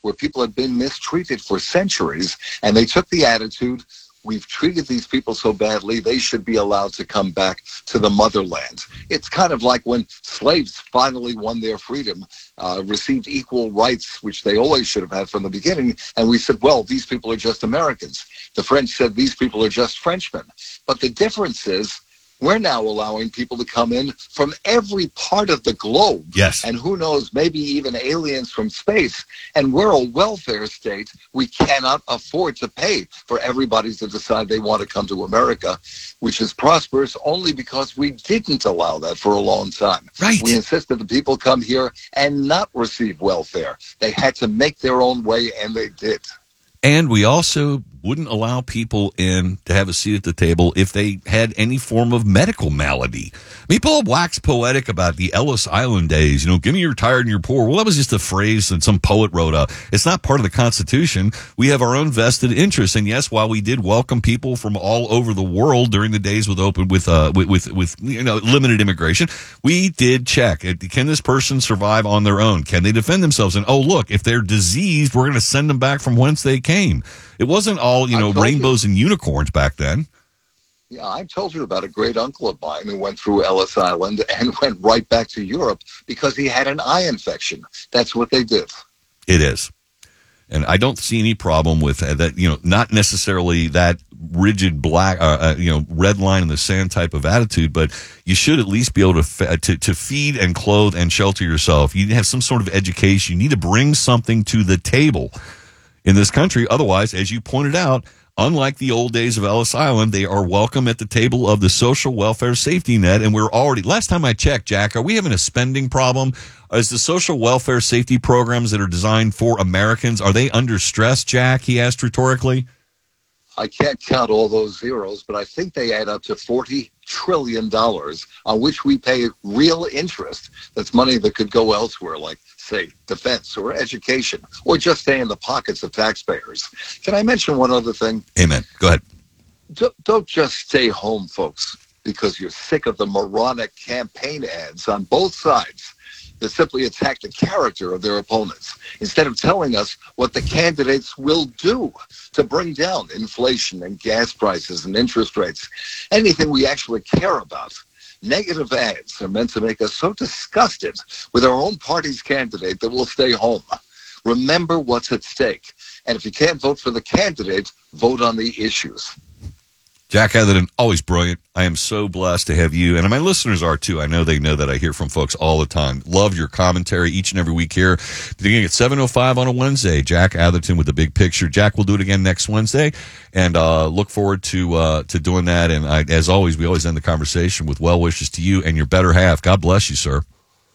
where people had been mistreated for centuries, and they took the attitude, we've treated these people so badly, they should be allowed to come back to the motherland. It's kind of like when slaves finally won their freedom, received equal rights, which they always should have had from the beginning. And we said, well, these people are just Americans. The French said these people are just Frenchmen. But the difference is, we're now allowing people to come in from every part of the globe. Yes. And who knows, maybe even aliens from space. And we're a welfare state. We cannot afford to pay for everybody to decide they want to come to America, which is prosperous only because we didn't allow that for a long time. Right. We insisted that people come here and not receive welfare. They had to make their own way, and they did. And we also wouldn't allow people in to have a seat at the table if they had any form of medical malady. People wax poetic about the Ellis Island days. Give me your tired and your poor. Well, that was just a phrase that some poet wrote up. It's not part of the Constitution. We have our own vested interests. And yes, while we did welcome people from all over the world during the days with limited immigration, we did check. Can this person survive on their own? Can they defend themselves? And, oh, look, if they're diseased, we're going to send them back from whence they came. It wasn't all, rainbows and unicorns back then. Yeah, I told you about a great uncle of mine who went through Ellis Island and went right back to Europe because he had an eye infection. That's what they did. It is. And I don't see any problem with that, not necessarily that rigid black, red line in the sand type of attitude, but you should at least be able to feed and clothe and shelter yourself. You need to have some sort of education. You need to bring something to the table in this country. Otherwise, as you pointed out, unlike the old days of Ellis Island, they are welcome at the table of the social welfare safety net. And we're already, last time I checked, Jack, are we having a spending problem? Is the social welfare safety programs that are designed for Americans, are they under stress, Jack? He asked rhetorically. I can't count all those zeros, but I think they add up to $40 trillion on which we pay real interest. That's money that could go elsewhere, like, say, defense or education, or just stay in the pockets of taxpayers. Can I mention one other thing? Amen. Go ahead. Don't just stay home, folks, because you're sick of the moronic campaign ads on both sides that simply attack the character of their opponents, instead of telling us what the candidates will do to bring down inflation and gas prices and interest rates, anything we actually care about. Negative ads are meant to make us so disgusted with our own party's candidate that we'll stay home. Remember what's at stake. And if you can't vote for the candidate, vote on the issues. Jack Atherton, always brilliant. I am so blessed to have you, and my listeners are too. I know they know that. I hear from folks all the time. Love your commentary each and every week here. Beginning at 7:05 on a Wednesday. Jack Atherton with the big picture. Jack, we'll do it again next Wednesday, and look forward to doing that. And as always, we always end the conversation with well wishes to you and your better half. God bless you, sir.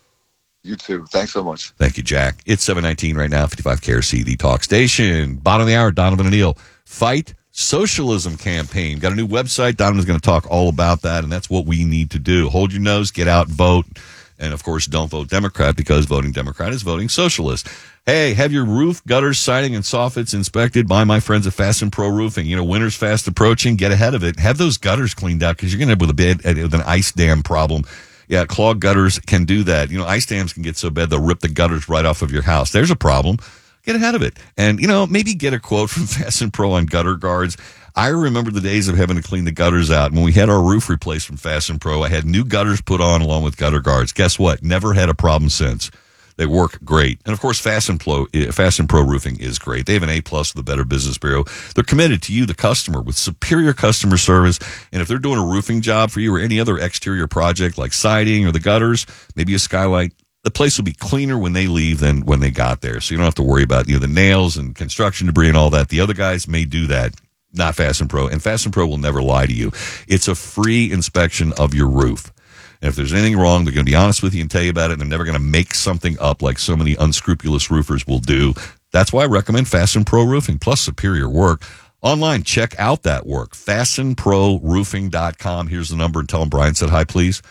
You too. Thanks so much. Thank you, Jack. It's 7:19 right now. 55 KRC, the talk station. Bottom of the hour. Donovan and Neal. Fight Socialism campaign. Got a new website. Donovan's going to talk all about that, and that's what we need to do. Hold your nose, get out, vote, and, of course, don't vote Democrat, because voting Democrat is voting socialist. Hey, have your roof, gutters, siding, and soffits inspected by my friends at Fasten Pro Roofing. Winter's fast approaching. Get ahead of it. Have those gutters cleaned out, because you're going to end up with an ice dam problem. Yeah, clogged gutters can do that. Ice dams can get so bad they'll rip the gutters right off of your house. There's a problem. Get ahead of it. And, maybe get a quote from Fasten Pro on gutter guards. I remember the days of having to clean the gutters out. When we had our roof replaced from Fasten Pro, I had new gutters put on along with gutter guards. Guess what? Never had a problem since. They work great. And, of course, Fasten Pro Roofing is great. They have an A+ with the Better Business Bureau. They're committed to you, the customer, with superior customer service. And if they're doing a roofing job for you or any other exterior project like siding or the gutters, maybe a skylight, the place will be cleaner when they leave than when they got there. So you don't have to worry about the nails and construction debris and all that. The other guys may do that, not Fasten Pro. And Fasten Pro will never lie to you. It's a free inspection of your roof. And if there's anything wrong, they're going to be honest with you and tell you about it. And they're never going to make something up like so many unscrupulous roofers will do. That's why I recommend Fasten Pro Roofing, plus superior work. Online, check out that work. FastenProRoofing.com. Here's the number, and tell them Brian said hi, please.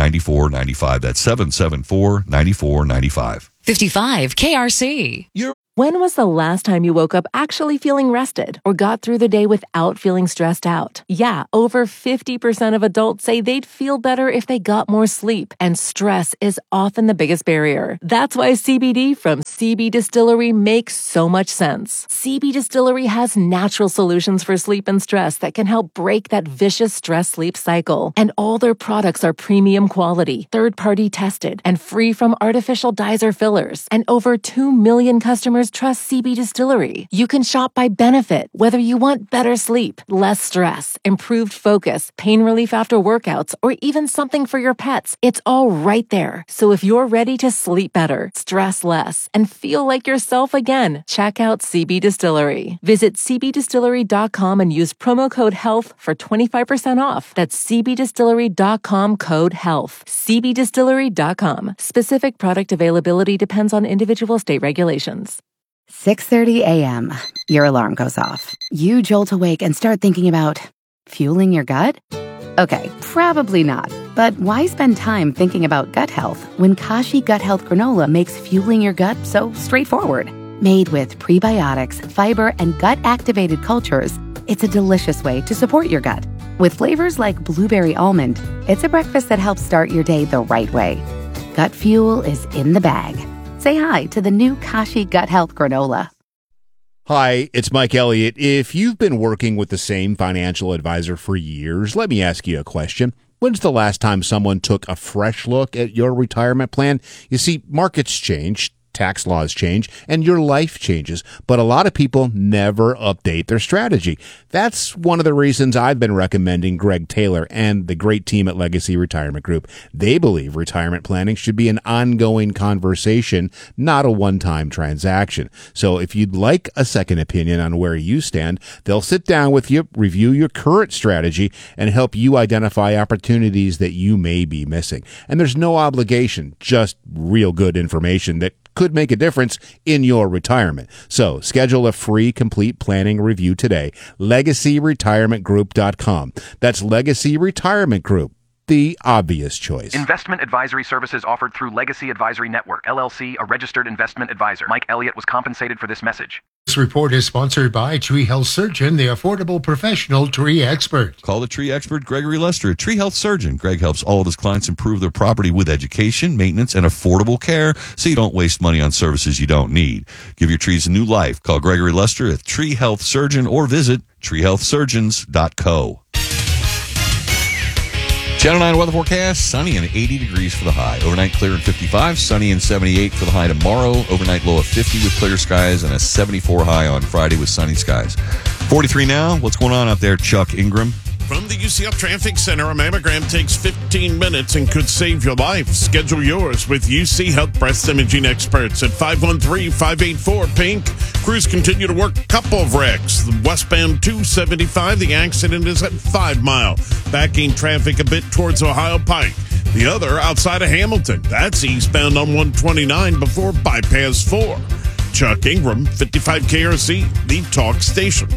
513-774-9495. That's 774-9495. 55 KRC. When was the last time you woke up actually feeling rested or got through the day without feeling stressed out? Yeah, over 50% of adults say they'd feel better if they got more sleep, and stress is often the biggest barrier. That's why CBD from CB Distillery makes so much sense. CB Distillery has natural solutions for sleep and stress that can help break that vicious stress-sleep cycle. And all their products are premium quality, third-party tested, and free from artificial dyes or fillers. And over 2 million customers trust CB Distillery. You can shop by benefit, whether you want better sleep, less stress, improved focus, pain relief after workouts, or even something for your pets. It's all right there. So if you're ready to sleep better, stress less, and feel like yourself again, check out CB Distillery. Visit cbdistillery.com and use promo code HEALTH for 25% off. That's cbdistillery.com, code HEALTH. cbdistillery.com. Specific product availability depends on individual state regulations. 6:30 a.m. Your alarm goes off. You jolt awake and start thinking about fueling your gut? Okay, probably not. But why spend time thinking about gut health when Kashi Gut Health Granola makes fueling your gut so straightforward? Made with prebiotics, fiber, and gut-activated cultures, it's a delicious way to support your gut. With flavors like blueberry almond, it's a breakfast that helps start your day the right way. Gut fuel is in the bag. Say hi to the new Kashi Gut Health Granola. Hi, it's Mike Elliott. If you've been working with the same financial advisor for years, let me ask you a question. When's the last time someone took a fresh look at your retirement plan? You see, markets change, tax laws change, and your life changes, but a lot of people never update their strategy. That's one of the reasons I've been recommending Greg Taylor and the great team at Legacy Retirement Group. They believe retirement planning should be an ongoing conversation, not a one-time transaction. So if you'd like a second opinion on where you stand, they'll sit down with you, review your current strategy, and help you identify opportunities that you may be missing. And there's no obligation, just real good information that could make a difference in your retirement. So schedule a free complete planning review today. LegacyRetirementGroup.com. That's Legacy Retirement Group, the obvious choice. Investment advisory services offered through Legacy Advisory Network, LLC, a registered investment advisor. Mike Elliott was compensated for this message. This report is sponsored by Tree Health Surgeon, the affordable professional tree expert. Call the tree expert Gregory Lester, a tree health surgeon. Greg helps all of his clients improve their property with education, maintenance, and affordable care so you don't waste money on services you don't need. Give your trees a new life. Call Gregory Lester at Tree Health Surgeon or visit treehealthsurgeons.co. Channel 9 weather forecast, sunny and 80 degrees for the high. Overnight clear and 55, sunny and 78 for the high tomorrow. Overnight low of 50 with clear skies and a 74 high on Friday with sunny skies. 43 now. What's going on out there, Chuck Ingram? From the UCL Traffic Center, a mammogram takes 15 minutes and could save your life. Schedule yours with UC Health Breast Imaging Experts at 513-584-PINK. Crews continue to work a couple of wrecks. The westbound 275, the accident is at 5 Mile. Backing traffic a bit towards Ohio Pike. The other outside of Hamilton. That's eastbound on 129 before Bypass 4. Chuck Ingram, 55 KRC, the talk station.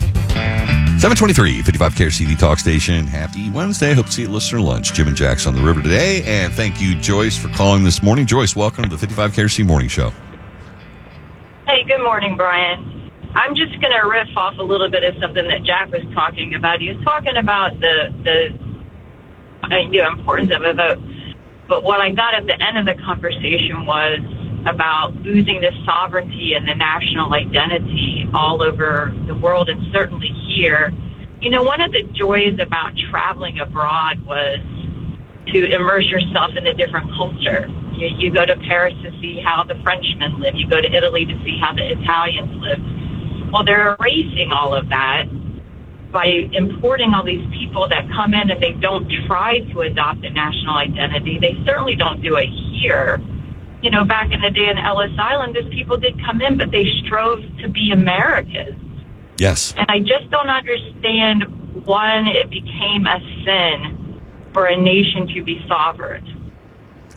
723, 55 KRC, the talk station. Happy Wednesday. Hope to see you at listener lunch. Jim and Jack's on the river today. And thank you, Joyce, for calling this morning. Joyce, welcome to the 55 KRC Morning Show. Hey, good morning, Brian. I'm just going to riff off a little bit of something that Jack was talking about. He was talking about the importance of a vote. But what I got at the end of the conversation was about losing the sovereignty and the national identity all over the world, and certainly here. You know, one of the joys about traveling abroad was to immerse yourself in a different culture. You go to Paris to see how the Frenchmen live. You go to Italy to see how the Italians live. Well, they're erasing all of that by importing all these people that come in and they don't try to adopt a national identity. They certainly don't do it here. You know, back in the day in Ellis Island, those people did come in, but they strove to be Americans. Yes. And I just don't understand when it became a sin for a nation to be sovereign.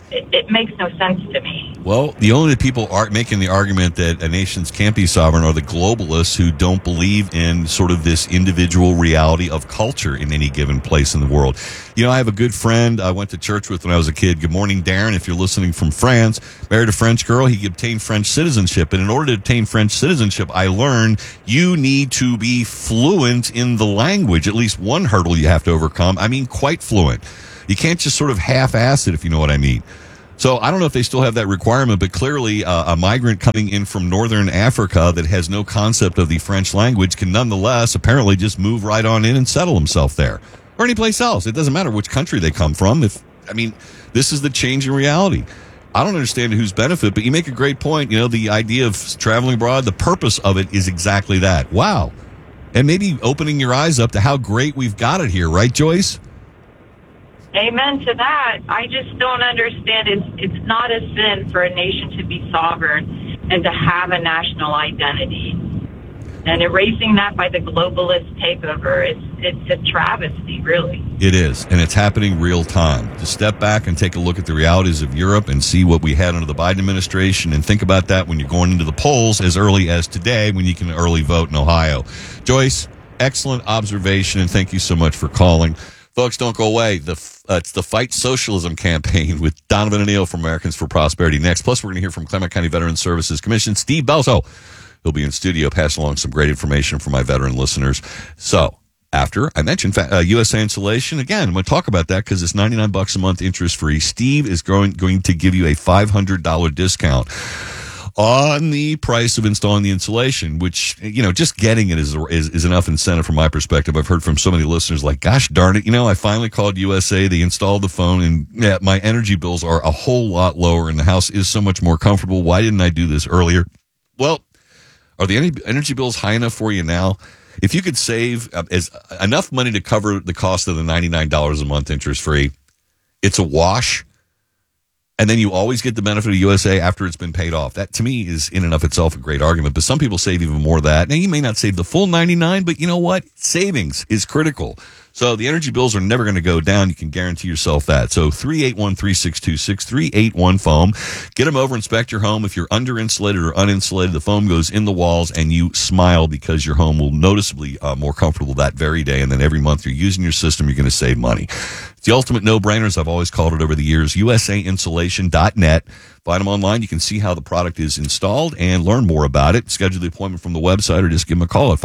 it makes no sense to me. Well, the only people are making the argument that nations can't be sovereign are the globalists who don't believe in sort of this individual reality of culture in any given place in the world. You know, I have a good friend I went to church with when I was a kid. Good morning, Darren. If you're listening from France, married a French girl, he obtained French citizenship. And in order to obtain French citizenship, I learned you need to be fluent in the language. At least one hurdle you have to overcome. I mean, quite fluent. You can't just sort of half-ass it, if you know what I mean. So I don't know if they still have that requirement, but clearly a migrant coming in from northern Africa that has no concept of the French language can nonetheless apparently just move right on in and settle himself there or anyplace else. It doesn't matter which country they come from. This is the change in reality. I don't understand whose benefit, but you make a great point. You know, the idea of traveling abroad, the purpose of it is exactly that. Wow. And maybe opening your eyes up to how great we've got it here, right, Joyce? Amen to that. I just don't understand. It's not a sin for a nation to be sovereign and to have a national identity. And erasing that by the globalist takeover, it's a travesty, really. It is, and it's happening real time. To step back and take a look at the realities of Europe and see what we had under the Biden administration and think about that when you're going into the polls as early as today when you can early vote in Ohio. Joyce, excellent observation, and thank you so much for calling. Folks, don't go away. It's the Fight Socialism campaign with Donovan O'Neill from Americans for Prosperity next. Plus, we're going to hear from Clement County Veterans Services Commission Steve Belso. He'll be in studio passing along some great information for my veteran listeners. So, after I mentioned USA Insulation, again, I'm going to talk about that because it's $99 a month interest-free. Steve is going to give you a $500 discount on the price of installing the insulation, which, you know, just getting it is enough incentive from my perspective. I've heard from so many listeners like, gosh darn it, you know, I finally called USA, they installed the phone, and yeah, my energy bills are a whole lot lower and the house is so much more comfortable. Why didn't I do this earlier? Well, are the energy bills high enough for you now? If you could save enough money to cover the cost of the $99 a month interest free, it's a wash. And then you always get the benefit of USA after it's been paid off. That, to me, is in and of itself a great argument. But some people save even more of that. Now, you may not save the full $99, but you know what? Savings is critical. So the energy bills are never going to go down. You can guarantee yourself that. So 381-3626, 381-FOAM. Get them over, inspect your home. If you're under-insulated or uninsulated, the foam goes in the walls, and you smile because your home will noticeably more comfortable that very day. And then every month you're using your system, you're going to save money. It's the ultimate no-brainer, as I've always called it over the years, usainsulation.net. Find them online. You can see how the product is installed and learn more about it. Schedule the appointment from the website or just give them a call at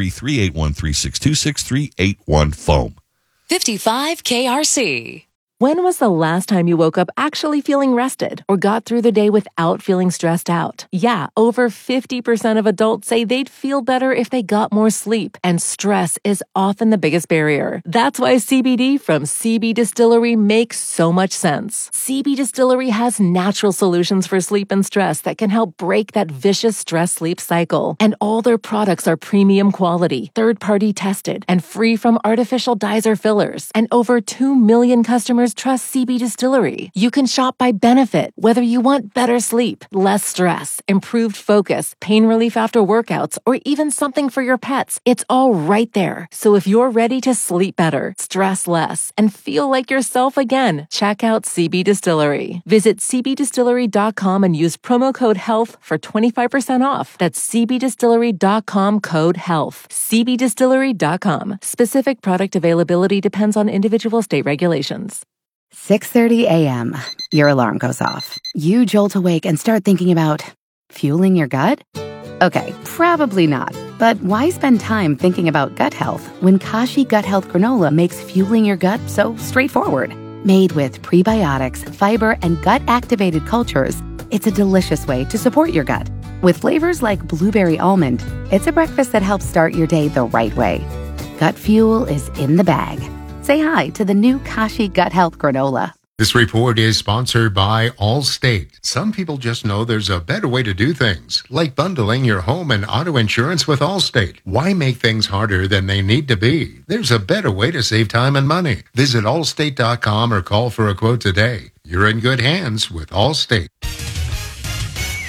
513-381-3626, 381-FOAM. 55 KRC. When was the last time you woke up actually feeling rested or got through the day without feeling stressed out? Yeah, over 50% of adults say they'd feel better if they got more sleep, and stress is often the biggest barrier. That's why CBD from CB Distillery makes so much sense. CB Distillery has natural solutions for sleep and stress that can help break that vicious stress-sleep cycle. And all their products are premium quality, third-party tested, and free from artificial dyes or fillers. And over 2 million customers trust CB Distillery. You can shop by benefit, whether you want better sleep, less stress, improved focus, pain relief after workouts, or even something for your pets. It's all right there. So if you're ready to sleep better, stress less, and feel like yourself again, check out CB Distillery. Visit cbdistillery.com and use promo code HEALTH for 25% off. That's cbdistillery.com, code HEALTH. cbdistillery.com. Specific product availability depends on individual state regulations. 6:30 a.m. Your alarm goes off. You jolt awake and start thinking about fueling your gut? Okay, probably not. But why spend time thinking about gut health when Kashi Gut Health Granola makes fueling your gut so straightforward? Made with prebiotics, fiber, and gut-activated cultures, it's a delicious way to support your gut. With flavors like blueberry almond, it's a breakfast that helps start your day the right way. Gut fuel is in the bag. Say hi to the new Kashi Gut Health Granola. This report is sponsored by Allstate. Some people just know there's a better way to do things, like bundling your home and auto insurance with Allstate. Why make things harder than they need to be? There's a better way to save time and money. Visit allstate.com or call for a quote today. You're in good hands with Allstate.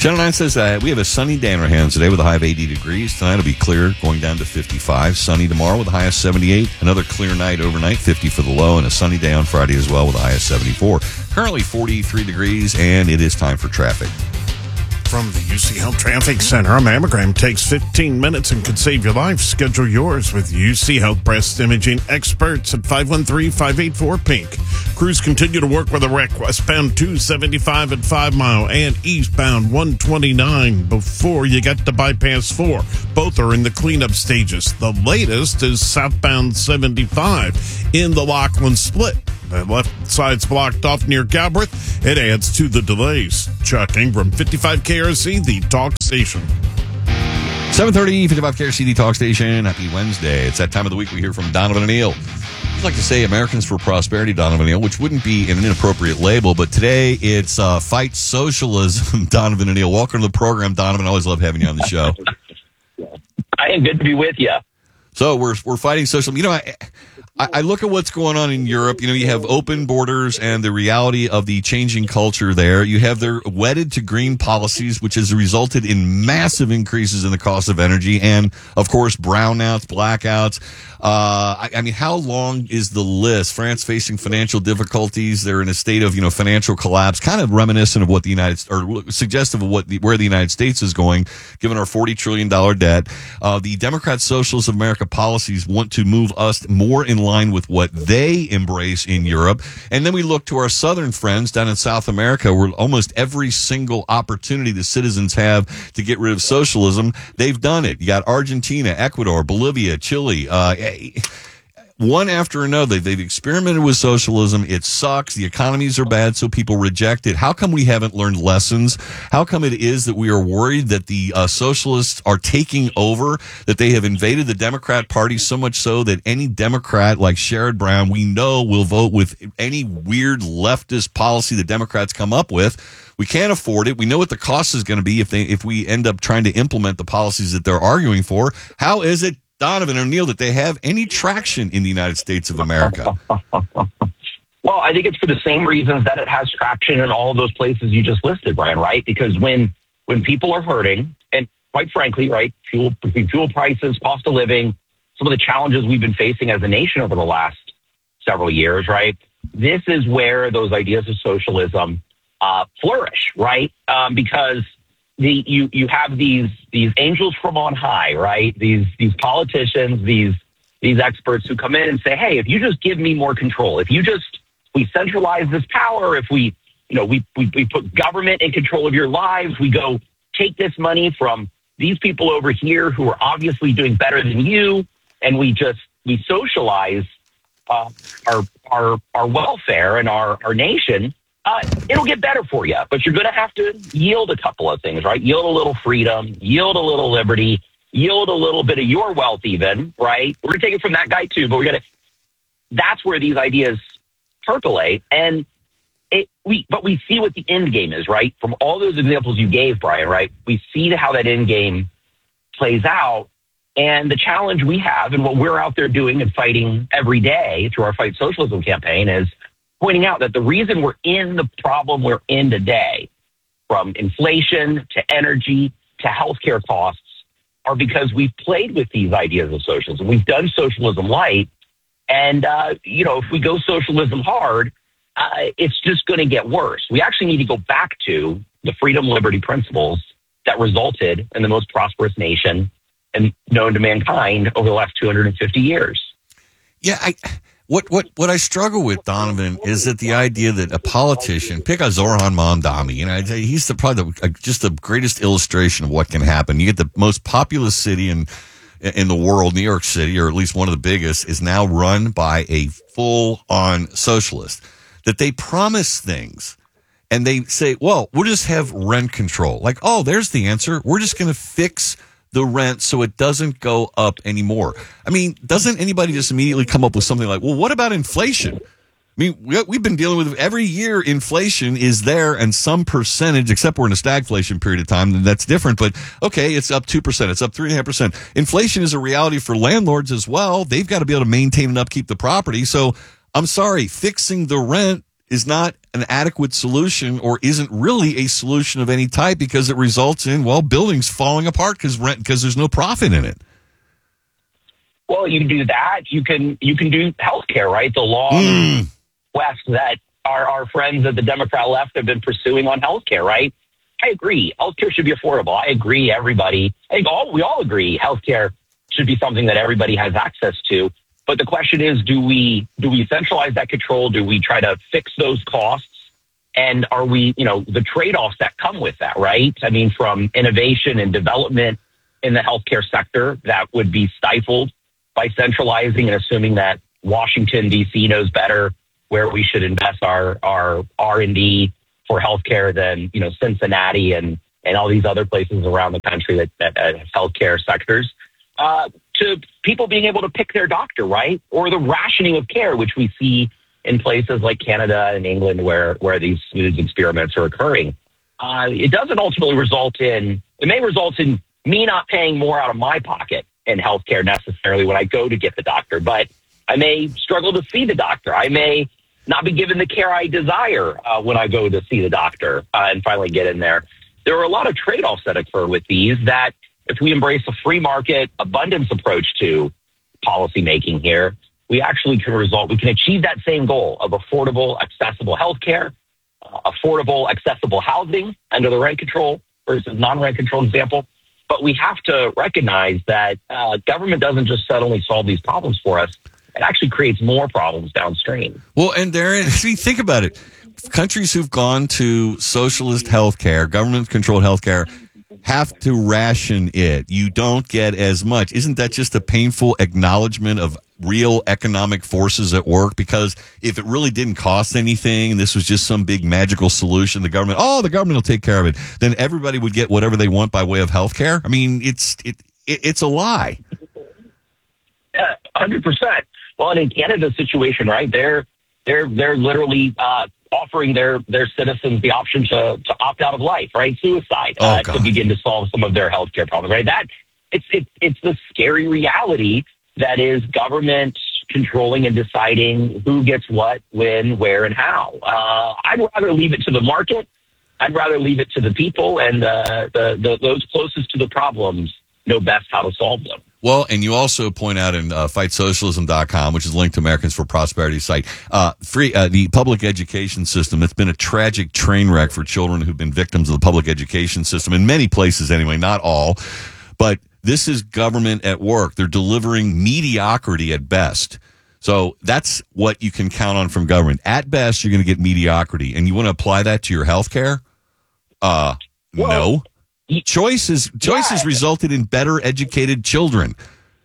Channel 9 says we have a sunny day in our hands today with a high of 80 degrees. Tonight will be clear, going down to 55. Sunny tomorrow with a high of 78. Another clear night overnight, 50 for the low, and a sunny day on Friday as well with a high of 74. Currently 43 degrees, and it is time for traffic. From the UC Health Traffic Center, a mammogram takes 15 minutes and could save your life. Schedule yours with UC Health Breast Imaging Experts at 513-584-PINK. Crews continue to work with a wreck westbound 275 at 5 Mile and eastbound 129 before you get to bypass 4. Both are in the cleanup stages. The latest is southbound 75 in the Lachlan Split. The left side's blocked off near Galbraith. It adds to the delays. Chuck Ingram, 55 KRC, the talk station. 7:30, 55 KRC, the talk station. Happy Wednesday. It's that time of the week we hear from Donovan O'Neill. I'd like to say Americans for Prosperity, Donovan O'Neill, which wouldn't be an inappropriate label, but today it's Fight Socialism, Donovan O'Neill. Welcome to the program, Donovan. I always love having you on the show. I am good to be with you. So we're fighting socialism. You know, I look at what's going on in Europe. You know, you have open borders and the reality of the changing culture there. You have their wedded to green policies, which has resulted in massive increases in the cost of energy and, of course, brownouts, blackouts. I mean, how long is the list? France facing financial difficulties. They're in a state of, financial collapse, kind of reminiscent of what suggestive of where the United States is going, given our $40 trillion debt. The Democrat Socialists of America policies want to move us more in line with what they embrace in Europe. And then we look to our southern friends down in South America, where almost every single opportunity the citizens have to get rid of socialism, they've done it. You got Argentina, Ecuador, Bolivia, Chile, one after another. They've experimented with socialism. It sucks. The economies are bad, so people reject it. How come we haven't learned lessons? How come it is that we are worried that the socialists are taking over, that they have invaded the Democrat Party so much so that any Democrat like Sherrod Brown, we know, will vote with any weird leftist policy the Democrats come up with? We can't afford it. We know what the cost is going to be if we end up trying to implement the policies that they're arguing for. How is it, Donovan O'Neill, that they have any traction in the United States of America? Well, I think it's for the same reasons that it has traction in all of those places you just listed, Brian, right? Because when people are hurting, and quite frankly, right, fuel prices, cost of living, some of the challenges we've been facing as a nation over the last several years, right? This is where those ideas of socialism flourish, right? Because you have these angels from on high, right? These politicians, these experts who come in and say, hey, if you just give me more control, if we centralize this power, if we put government in control of your lives, we go take this money from these people over here who are obviously doing better than you, and we socialize our welfare and our nation. It'll get better for you, but you're going to have to yield a couple of things, right? Yield a little freedom, yield a little liberty, yield a little bit of your wealth even, right? We're going to take it from that guy too, but that's where these ideas percolate. And we see what the end game is, right? From all those examples you gave, Brian, right? We see how that end game plays out. And the challenge we have and what we're out there doing and fighting every day through our Fight Socialism campaign is pointing out that the reason we're in the problem we're in today, from inflation to energy to healthcare costs, are because we've played with these ideas of socialism. We've done socialism light. And, if we go socialism hard, it's just going to get worse. We actually need to go back to the freedom, liberty principles that resulted in the most prosperous nation and known to mankind over the last 250 years. Yeah, What I struggle with, Donovan, is that the idea that a politician, pick a Zoran Mamdani, he's probably just the greatest illustration of what can happen. You get the most populous city in the world, New York City, or at least one of the biggest, is now run by a full-on socialist. That they promise things, and they say, well, we'll just have rent control. Like, oh, there's the answer. We're just going to fix the rent so it doesn't go up anymore. I mean, doesn't anybody just immediately come up with something like, well, what about inflation? I mean, we've been dealing with every year inflation is there, and some percentage, except we're in a stagflation period of time, that's different. But okay, it's up 2%, it's up 3.5%. Inflation is a reality for landlords as well. They've got to be able to maintain and upkeep the property. So I'm sorry, fixing the rent is not an adequate solution or isn't really a solution of any type because it results in, well, buildings falling apart because there's no profit in it. Well, you can do that. You can do healthcare, right? The long quest that our friends at the Democrat left have been pursuing on healthcare, right? I agree. Healthcare should be affordable. I agree, everybody. I think we all agree healthcare should be something that everybody has access to. But the question is, do we centralize that control? Do we try to fix those costs? And are we, the trade-offs that come with that, right? I mean, from innovation and development in the healthcare sector that would be stifled by centralizing and assuming that Washington, D.C. knows better where we should invest our R&D for healthcare than, Cincinnati and all these other places around the country that have healthcare sectors, to people being able to pick their doctor, right? Or the rationing of care, which we see in places like Canada and England where these experiments are occurring. It doesn't ultimately it may result in me not paying more out of my pocket in healthcare necessarily when I go to get the doctor, but I may struggle to see the doctor. I may not be given the care I desire when I go to see the doctor and finally get in there. There are a lot of trade-offs that occur with these that if we embrace a free market abundance approach to policy making here, we actually we can achieve that same goal of affordable, accessible healthcare, affordable, accessible housing under the rent control versus non-rent control example. But we have to recognize that government doesn't just suddenly solve these problems for us. It actually creates more problems downstream. Well, and think about it. Countries who've gone to socialist healthcare, government-controlled healthcare, have to ration it. You don't get as much. Isn't that just a painful acknowledgement of real economic forces at work? Because if it really didn't cost anything and this was just some big magical solution, the government will take care of it, then everybody would get whatever they want by way of health care. I mean, it's a lie. 100%. Well, and in Canada's situation, right, they're literally offering their citizens the option to opt out of life, right? Suicide, to begin to solve some of their healthcare problems, right? It's the scary reality that is government controlling and deciding who gets what, when, where, and how. I'd rather leave it to the market. I'd rather leave it to the people, and those closest to the problems know best how to solve them. Well, and you also point out in FightSocialism.com, which is linked to Americans for Prosperity site, the public education system. It's been a tragic train wreck for children who've been victims of the public education system in many places anyway, not all. But this is government at work. They're delivering mediocrity at best. So that's what you can count on from government. At best, you're going to get mediocrity. And you want to apply that to your health care? No. Choice has resulted in better educated children.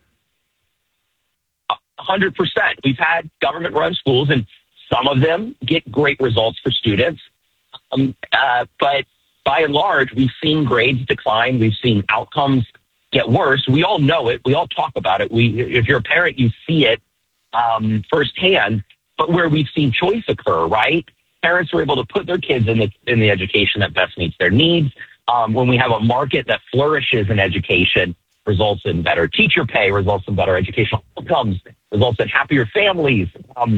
100%. We've had government-run schools, and some of them get great results for students. But by and large, we've seen grades decline. We've seen outcomes get worse. We all know it. We all talk about it. If you're a parent, you see it firsthand. But where we've seen choice occur, right? Parents are able to put their kids in the education that best meets their needs. When we have a market that flourishes in education, results in better teacher pay, results in better educational outcomes, results in happier families.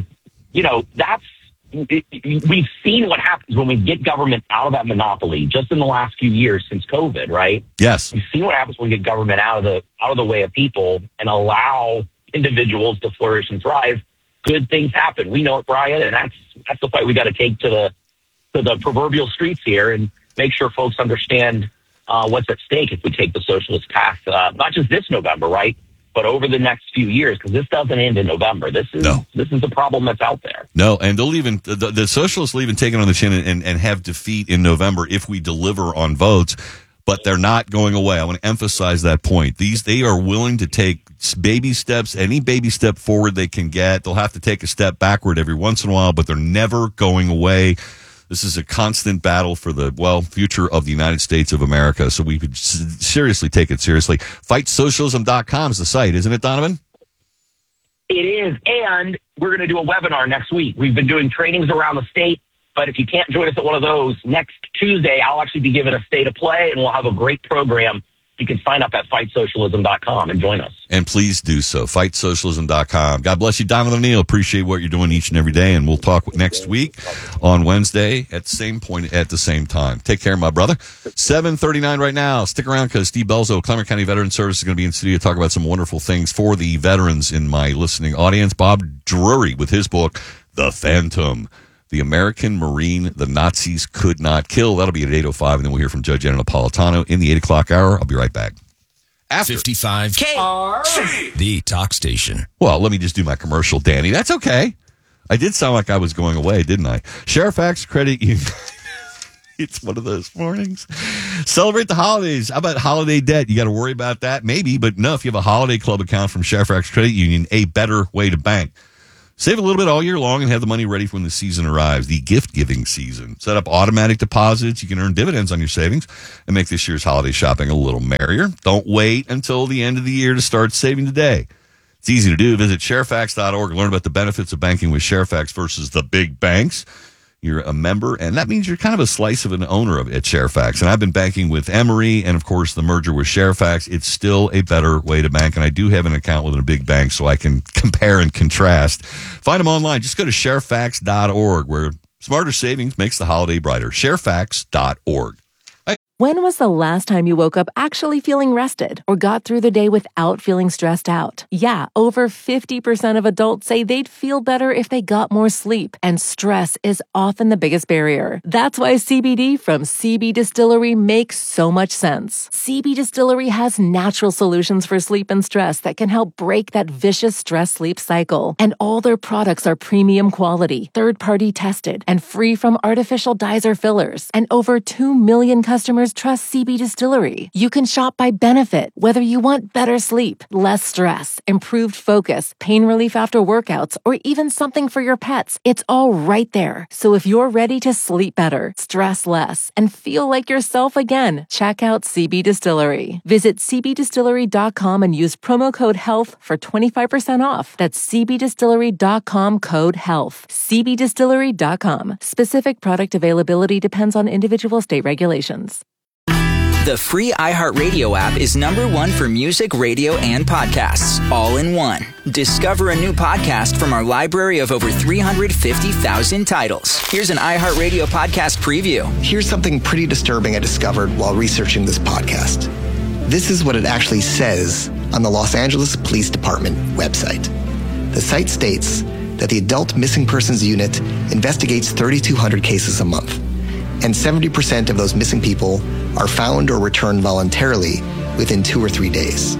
We've seen what happens when we get government out of that monopoly just in the last few years since COVID, right? Yes. We've seen what happens when we get government out of the way of people and allow individuals to flourish and thrive. Good things happen. We know it, Brian, and that's the fight we got to take to the proverbial streets here and make sure folks understand what's at stake if we take the socialist path, not just this November, right, but over the next few years, because this doesn't end in November. This is a problem that's out there. No, and they'll even the socialists will even take it on the chin and have defeat in November if we deliver on votes. But they're not going away. I want to emphasize that point. They are willing to take baby steps, any baby step forward they can get. They'll have to take a step backward every once in a while, but they're never going away. This is a constant battle for the, future of the United States of America. So we could seriously take it seriously. FightSocialism.com is the site, isn't it, Donovan? It is. And we're going to do a webinar next week. We've been doing trainings around the state. But if you can't join us at one of those, next Tuesday, I'll actually be giving a state of play, and we'll have a great program you can sign up at fightsocialism.com and join us. And please do so. FightSocialism.com. God bless you, Donovan O'Neill. Appreciate what you're doing each and every day. And we'll talk next week on Wednesday at the same point at the same time. Take care, my brother. 7:39 right now. Stick around because Steve Belzo, Clemmer County Veterans Service, is going to be in studio to talk about some wonderful things for the veterans in my listening audience. Bob Drury with his book, The Phantom, The American Marine the Nazis Could Not Kill. That'll be at 8:05, and then we'll hear from Judge Anna Napolitano in the 8 o'clock hour. I'll be right back. After 55 KRC, the talk station. Well, let me just do my commercial, Danny. That's okay. I did sound like I was going away, didn't I? Sherifax Credit Union. It's one of those mornings. Celebrate the holidays. How about holiday debt? You got to worry about that? Maybe, but no, if you have a holiday club account from Sherifax Credit Union, a better way to bank. Save a little bit all year long and have the money ready for when the season arrives, the gift-giving season. Set up automatic deposits. You can earn dividends on your savings and make this year's holiday shopping a little merrier. Don't wait until the end of the year to start saving today. It's easy to do. Visit Sherifax.org and learn about the benefits of banking with Sherifax versus the big banks. You're a member, and that means you're kind of a slice of an owner at Sherifax. And I've been banking with Emory, and, of course, the merger with Sherifax. It's still a better way to bank, and I do have an account with a big bank, so I can compare and contrast. Find them online. Just go to Sherifax.org, where smarter savings makes the holiday brighter. Sherifax.org. When was the last time you woke up actually feeling rested or got through the day without feeling stressed out? Yeah, over 50% of adults say they'd feel better if they got more sleep, and stress is often the biggest barrier. That's why CBD from CB Distillery makes so much sense. CB Distillery has natural solutions for sleep and stress that can help break that vicious stress-sleep cycle. And all their products are premium quality, third-party tested, and free from artificial dyes or fillers. And over 2 million customers trust CB Distillery. You can shop by benefit, whether you want better sleep, less stress, improved focus, pain relief after workouts, or even something for your pets. It's all right there. So if you're ready to sleep better, stress less, and feel like yourself again, check out CB Distillery. Visit cbdistillery.com and use promo code HEALTH for 25% off. That's cbdistillery.com, code HEALTH. cbdistillery.com. Specific product availability depends on individual state regulations. The free iHeartRadio app is #1 for music, radio, and podcasts, all in one. Discover a new podcast from our library of over 350,000 titles. Here's an iHeartRadio podcast preview. Here's something pretty disturbing I discovered while researching this podcast. This is what it actually says on the Los Angeles Police Department website. The site states that the Adult Missing Persons Unit investigates 3,200 cases a month, and 70% of those missing people are found or returned voluntarily within 2 or 3 days.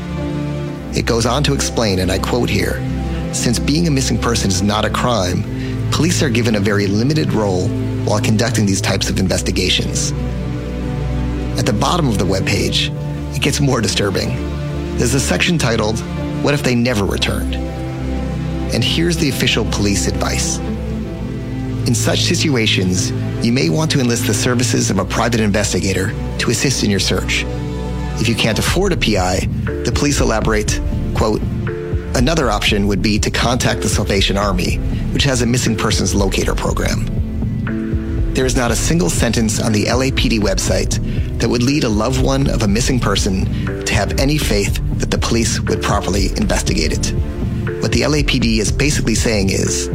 It goes on to explain, and I quote here, "Since being a missing person is not a crime, police are given a very limited role while conducting these types of investigations." At the bottom of the webpage, it gets more disturbing. There's a section titled, "What if they never returned?" And here's the official police advice. In such situations, you may want to enlist the services of a private investigator to assist in your search. If you can't afford a PI, the police elaborate, quote, "Another option would be to contact the Salvation Army, which has a missing persons locator program." There is not a single sentence on the LAPD website that would lead a loved one of a missing person to have any faith that the police would properly investigate it. What the LAPD is basically saying is,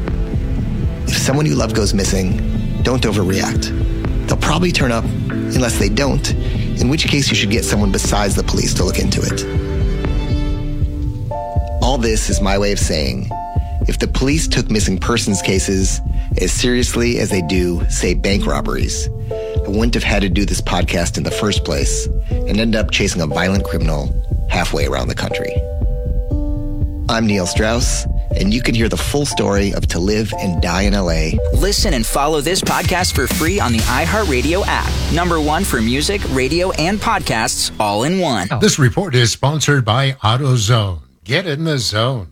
if someone you love goes missing, don't overreact. They'll probably turn up unless they don't, in which case you should get someone besides the police to look into it. All this is my way of saying, if the police took missing persons cases as seriously as they do, say, bank robberies, I wouldn't have had to do this podcast in the first place and end up chasing a violent criminal halfway around the country. I'm Neil Strauss, and you can hear the full story of To Live and Die in LA. Listen and follow this podcast for free on the iHeartRadio app. #1 for music, radio, and podcasts, all in one. This report is sponsored by AutoZone. Get in the zone.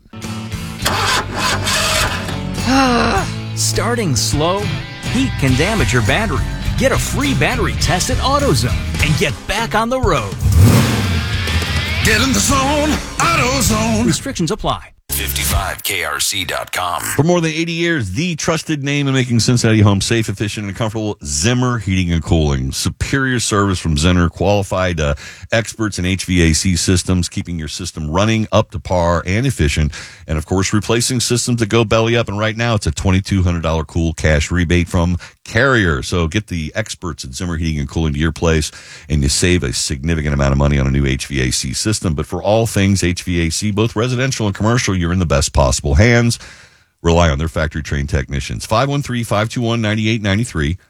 Starting slow? Heat can damage your battery. Get a free battery test at AutoZone and get back on the road. Get in the zone, AutoZone. Restrictions apply. 55KRC.com. For more than 80 years, the trusted name in making Cincinnati homes safe, efficient, and comfortable, Zimmer Heating and Cooling. Superior service from Zimmer, qualified experts in HVAC systems, keeping your system running up to par and efficient. And, of course, replacing systems that go belly up. And right now, it's a $2,200 cool cash rebate from Carrier. So get the experts at Zimmer Heating and Cooling to your place, and you save a significant amount of money on a new HVAC system. But for all things HVAC, both residential and commercial, you're in the best possible hands. Rely on their factory-trained technicians. 513-521-9893.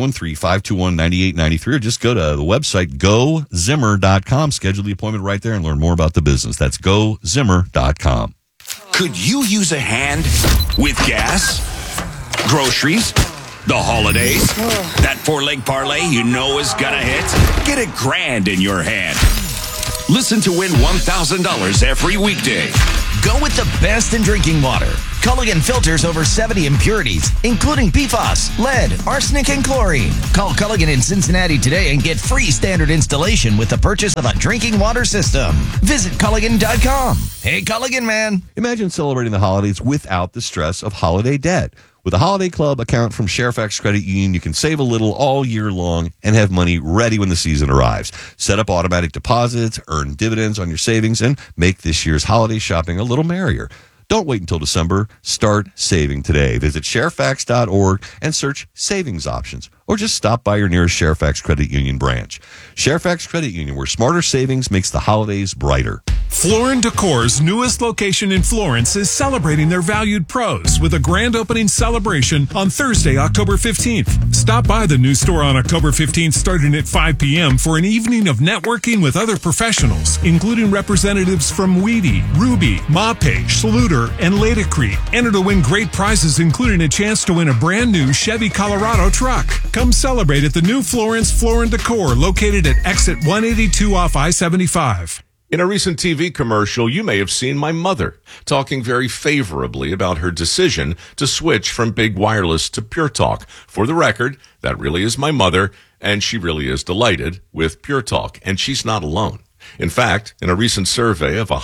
513-521-9893, or just go to the website, gozimmer.com. Schedule the appointment right there and learn more about the business. That's gozimmer.com. Could you use a hand with gas, groceries, the holidays? That four-leg parlay you know is gonna hit? Get $1,000 in your hand. Listen to win $1,000 every weekday. Go with the best in drinking water. Culligan filters over 70 impurities, including PFAS, lead, arsenic, and chlorine. Call Culligan in Cincinnati today and get free standard installation with the purchase of a drinking water system. Visit Culligan.com. Hey, Culligan, man. Imagine celebrating the holidays without the stress of holiday debt. With a Holiday Club account from Fairfax Credit Union, you can save a little all year long and have money ready when the season arrives. Set up automatic deposits, earn dividends on your savings, and make this year's holiday shopping a little merrier. Don't wait until December. Start saving today. Visit Sharefax.org and search savings options, or just stop by your nearest Sharefax Credit Union branch. Sharefax Credit Union, where smarter savings makes the holidays brighter. Floor & Decor's newest location in Florence is celebrating their valued pros with a grand opening celebration on Thursday, October 15th. Stop by the new store on October 15th starting at 5 p.m. for an evening of networking with other professionals, including representatives from Weedy, Ruby, Mape, Schluter, and Ladecrete. Enter to win great prizes, including a chance to win a brand new Chevy Colorado truck. Come celebrate at the new Florence Floor & Decor, located at exit 182 off I-75. In a recent TV commercial, you may have seen my mother talking very favorably about her decision to switch from big wireless to Pure Talk. For the record, that really is my mother, and she really is delighted with Pure Talk, and she's not alone. In fact, in a recent survey of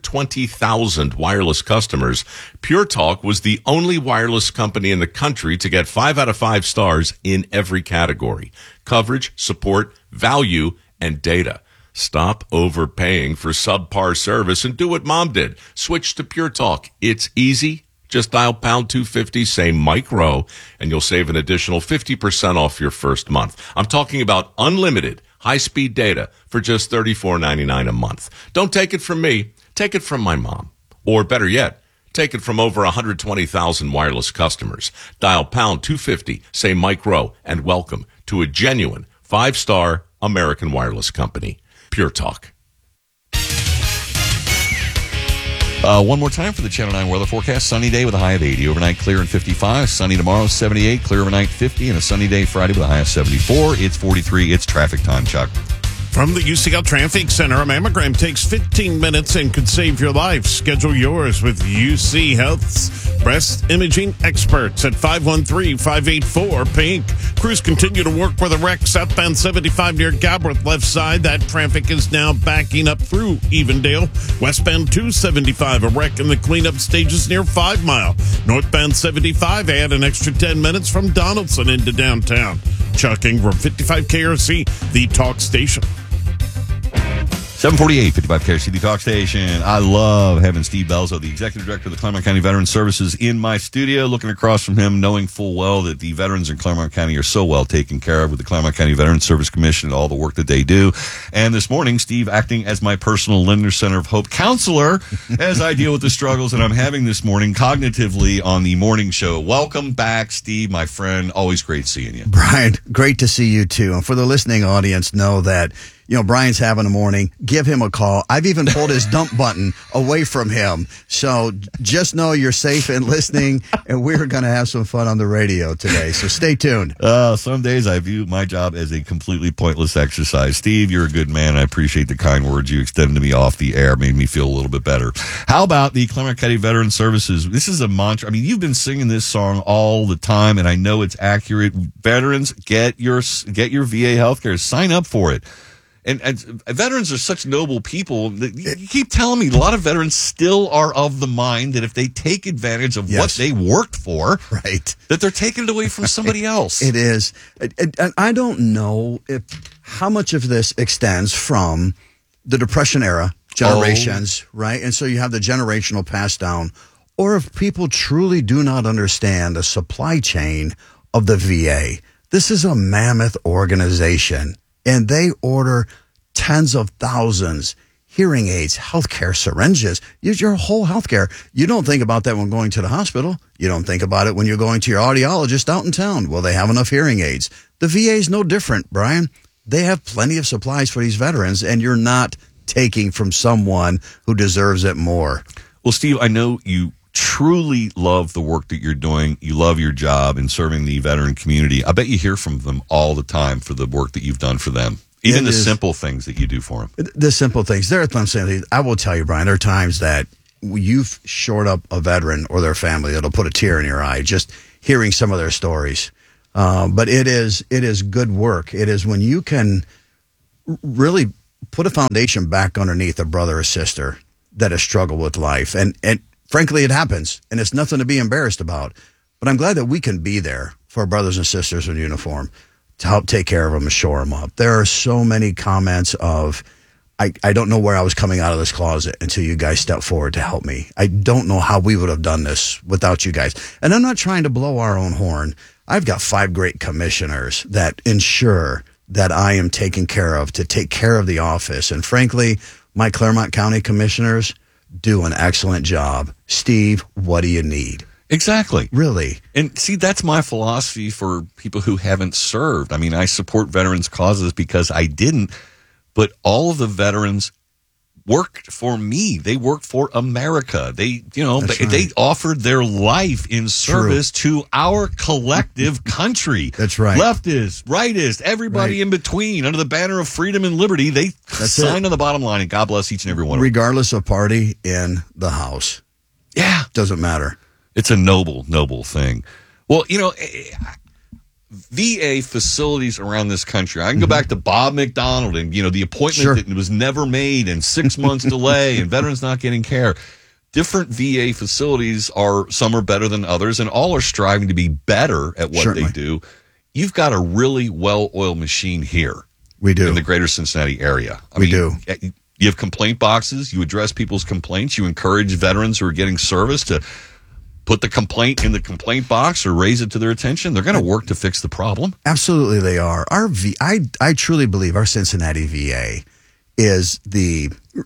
120,000 wireless customers, Pure Talk was the only wireless company in the country to get 5 out of 5 stars in every category: coverage, support, value, and data. Stop overpaying for subpar service and do what Mom did. Switch to Pure Talk. It's easy. Just dial pound 250, say Mike Rowe, and you'll save an additional 50% off your first month. I'm talking about unlimited high-speed data for just $34.99 a month. Don't take it from me. Take it from my mom. Or better yet, take it from over 120,000 wireless customers. Dial pound 250, say Mike Rowe, and welcome to a genuine 5-star American wireless company. Pure Talk. One more time for the Channel 9 weather forecast. Sunny day with a high of 80. Overnight clear and 55. Sunny tomorrow, 78. Clear overnight, 50. And a sunny day Friday with a high of 74. It's 43. It's traffic time, Chuck. From the UCL Traffic Center, a mammogram takes 15 minutes and could save your life. Schedule yours with UC Health's breast imaging experts at 513-584-PINK. Crews continue to work with a wreck southbound 75 near Galbraith, left side. That traffic is now backing up through Evendale. Westbound 275, a wreck in the cleanup stages near 5 Mile. Northbound 75, add an extra 10 minutes from Donaldson into downtown. Chuck Ingram, 55 KRC, the talk station. 748, 55 KRC Talk Station. I love having Steve Belzo, the Executive Director of the Claremont County Veterans Services, in my studio, looking across from him, knowing full well that the veterans in Claremont County are so well taken care of with the Claremont County Veterans Service Commission and all the work that they do. And this morning, Steve acting as my personal Lindner Center of Hope counselor as I deal with the struggles that I'm having this morning cognitively on the morning show. Welcome back, Steve, my friend. Always great seeing you. Brian, great to see you too. And for the listening audience, know that Brian's having a morning. Give him a call. I've even pulled his dump button away from him. So just know you're safe and listening, and we're going to have some fun on the radio today. So stay tuned. Some days I view my job as a completely pointless exercise. Steve, you're a good man. I appreciate the kind words you extended to me off the air. Made me feel a little bit better. How about the Claremont County Veterans Services? This is a mantra. I mean, you've been singing this song all the time, and I know it's accurate. Veterans, get your VA healthcare. Sign up for it. And veterans are such noble people. That you keep telling me a lot of veterans still are of the mind that if they take advantage of what they worked for, right, that they're taking it away from somebody else. It is. And I don't know how much of this extends from the Depression era generations, right? And so you have the generational pass down, or if people truly do not understand the supply chain of the VA. This is a mammoth organization, and they order tens of thousands, hearing aids, healthcare, syringes, use your whole healthcare. You don't think about that when going to the hospital. You don't think about it when you're going to your audiologist out in town. Will they have enough hearing aids? The VA is no different, Brian. They have plenty of supplies for these veterans, and you're not taking from someone who deserves it more. Well, Steve, I know you truly love the work that you're doing. You love your job in serving the veteran community. I bet you hear from them all the time for the work that you've done for them. Even the simple things that you do for them. The simple things. There are times, I will tell you, Brian, there are times that you've shored up a veteran or their family that'll put a tear in your eye just hearing some of their stories. But it is good work. It is when you can really put a foundation back underneath a brother or sister that has struggled with life. And frankly, it happens, and it's nothing to be embarrassed about. But I'm glad that we can be there for our brothers and sisters in uniform to help take care of them and shore them up. There are so many comments of, I don't know where I was coming out of this closet until you guys stepped forward to help me. I don't know how we would have done this without you guys. And I'm not trying to blow our own horn. I've got 5 great commissioners that ensure that I am taken care of to take care of the office. And frankly, my Claremont County commissioners do an excellent job. Steve, what do you need? Exactly. Really. And see, that's my philosophy for people who haven't served. I mean, I support veterans' causes because I didn't, but all of the veterans worked for me. They worked for America. They offered their life in service to our collective country. That's right. Leftist, rightist, everybody in between, under the banner of freedom and liberty, they signed on the bottom line, and God bless each and every one of them. Regardless of party in the House. Yeah. Doesn't matter. It's a noble, noble thing. Well, VA facilities around this country. I can go back to Bob McDonald and, the appointment that was never made and 6 months delay and veterans not getting care. Different VA facilities some are better than others, and all are striving to be better at what they do. You've got a really well-oiled machine here. We do. In the greater Cincinnati area. We do. You have complaint boxes. You address people's complaints. You encourage veterans who are getting service to put the complaint in the complaint box or raise it to their attention. They're going to work to fix the problem. Absolutely they are. I truly believe our Cincinnati VA is the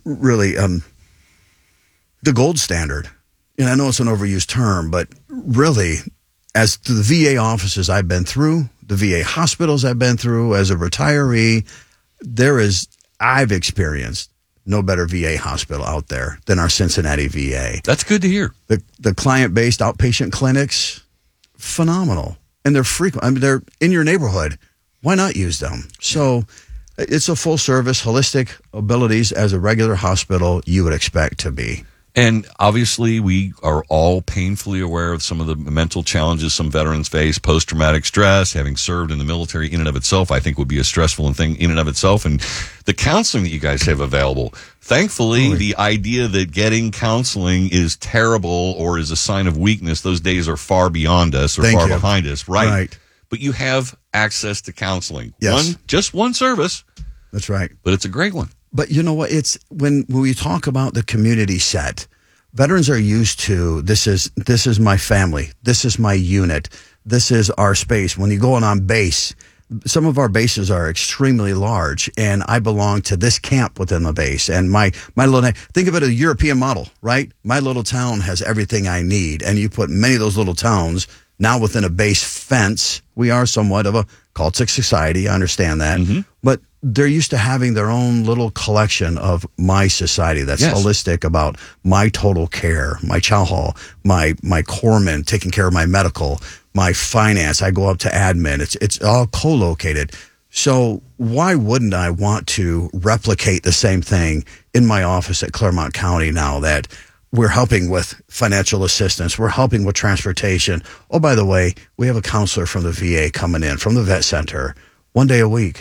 gold standard. And I know it's an overused term, but really, as to the VA offices I've been through, the VA hospitals I've been through as a retiree, I've experienced no better VA hospital out there than our Cincinnati VA. That's good to hear. The client-based outpatient clinics, phenomenal. And they're frequent. I mean, they're in your neighborhood. Why not use them? So it's a full-service, holistic abilities as a regular hospital you would expect to be. And obviously, we are all painfully aware of some of the mental challenges some veterans face, post-traumatic stress, having served in the military in and of itself, I think would be a stressful thing in and of itself. And the counseling that you guys have available, thankfully, the idea that getting counseling is terrible or is a sign of weakness, those days are far beyond us or far behind us, right? But you have access to counseling. Yes. Just one service. That's right. But it's a great one. But you know what? It's when we talk about the community set, veterans are used to this is my family, this is my unit, this is our space. When you go on base, some of our bases are extremely large, and I belong to this camp within the base. And my little, think of it as a European model, right? My little town has everything I need, and you put many of those little towns now within a base fence. We are somewhat of a cultic society, I understand that, but they're used to having their own little collection of my society that's holistic about my total care, my chow hall, my corpsman taking care of my medical, my finance. I go up to admin. It's all co-located. So why wouldn't I want to replicate the same thing in my office at Claremont County now that we're helping with financial assistance, we're helping with transportation. Oh, by the way, we have a counselor from the VA coming in from the vet center 1 day a week.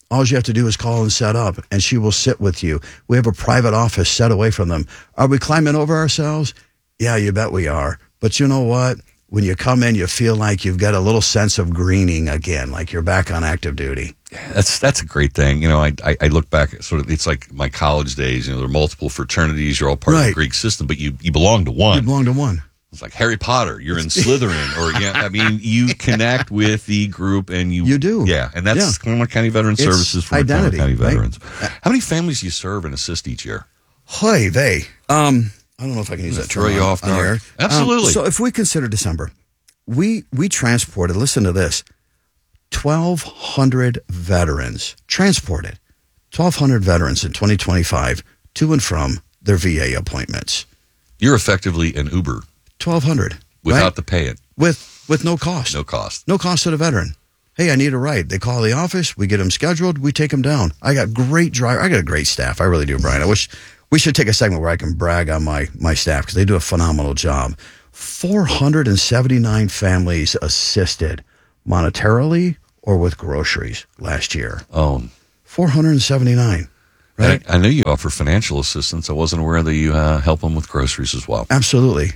All you have to do is call and set up, and she will sit with you. We have a private office set away from them. Are we climbing over ourselves? Yeah, you bet we are. But you know what? When you come in, you feel like you've got a little sense of greening again, like you're back on active duty. Yeah, that's a great thing. You know, I look back at sort of, it's like my college days. You know, there are multiple fraternities. You're all part of the Greek system, but you belong to one. You belong to one. It's like Harry Potter. You're in Slytherin, or I mean, you connect with the group, and you do. Yeah, and that's Claremont County Veteran Services for identity, Claremont County veterans. How many families do you serve and assist each year? Hoy vey. I don't know if I can use that term. Throw you off on air. Absolutely. So if we consider December, we transported. Listen to this: 1,200 veterans transported. 1,200 veterans in 2025 to and from their VA appointments. You're effectively an Uber. 1,200 without the pay it. With no cost. No cost. No cost to the veteran. Hey, I need a ride. They call the office. We get them scheduled. We take them down. I got great driver. I got a great staff. I really do, Brian. I wish we should take a segment where I can brag on my staff because they do a phenomenal job. 479 families assisted monetarily or with groceries last year. Oh, 479. Right. I know you offer financial assistance. I wasn't aware that you help them with groceries as well. Absolutely.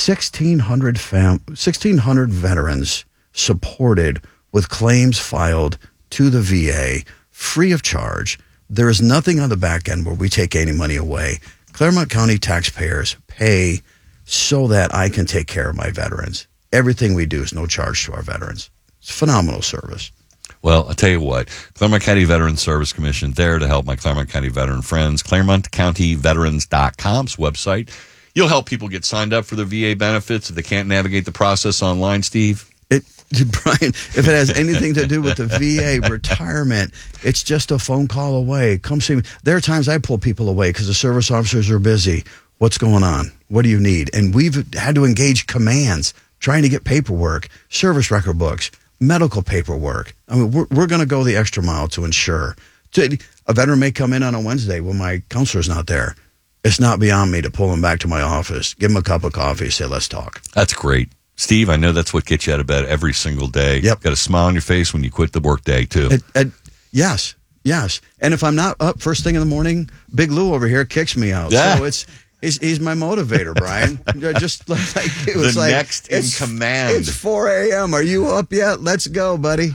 1,600 veterans supported with claims filed to the VA free of charge. There is nothing on the back end where we take any money away. Claremont County taxpayers pay so that I can take care of my veterans. Everything we do is no charge to our veterans. It's phenomenal service. Well, I'll tell you what, Claremont County Veteran Service Commission, there to help my Claremont County veteran friends. ClaremontCountyVeterans.com's website. You'll help people get signed up for the VA benefits if they can't navigate the process online, Steve. Brian, if it has anything to do with the VA retirement, it's just a phone call away. Come see me. There are times I pull people away because the service officers are busy. What's going on? What do you need? And we've had to engage commands, trying to get paperwork, service record books, medical paperwork. I mean, we're going to go the extra mile to ensure. A veteran may come in on a Wednesday when my counselor's not there. It's not beyond me to pull him back to my office, give him a cup of coffee, say, let's talk. That's great. Steve, I know that's what gets you out of bed every single day. Yep. Got a smile on your face when you quit the work day, too. Yes. And if I'm not up first thing in the morning, Big Lou over here kicks me out. Yeah. So he's my motivator, Brian. Just like it was the like, next in command. It's 4 a.m. Are you up yet? Let's go, buddy.